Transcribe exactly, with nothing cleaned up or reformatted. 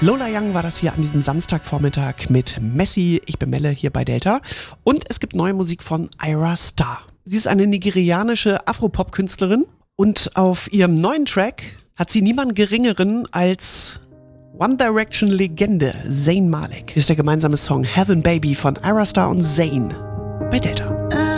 Lola Young war das hier an diesem Samstagvormittag mit Messi. Ich bin Melle hier bei Delta. Und es gibt neue Musik von Ayra Starr. Sie ist eine nigerianische Afropop-Künstlerin und auf ihrem neuen Track hat sie niemanden Geringeren als One Direction-Legende Zayn Malik. Hier ist der gemeinsame Song Heaven Baby von Ayra Starr und Zayn bei Delta.